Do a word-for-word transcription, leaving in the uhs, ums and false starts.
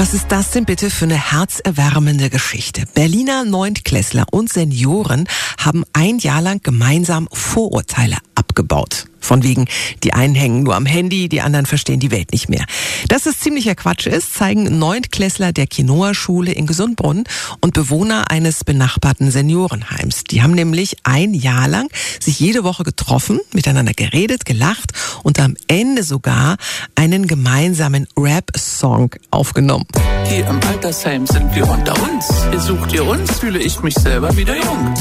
Was ist das denn bitte für eine herzerwärmende Geschichte? Berliner Neuntklässler und Senioren haben ein Jahr lang gemeinsam Vorurteile abgebaut. Von wegen, die einen hängen nur am Handy, die anderen verstehen die Welt nicht mehr. Dass es ziemlicher Quatsch ist, zeigen Neuntklässler der Quinoa-Schule in Gesundbrunnen und Bewohner eines benachbarten Seniorenheims. Die haben nämlich ein Jahr lang sich jede Woche getroffen, miteinander geredet, gelacht und am Ende sogar einen gemeinsamen Rap-Song aufgenommen. Hier im Altersheim sind wir unter uns. Besucht ihr uns, fühle ich mich selber wieder jung.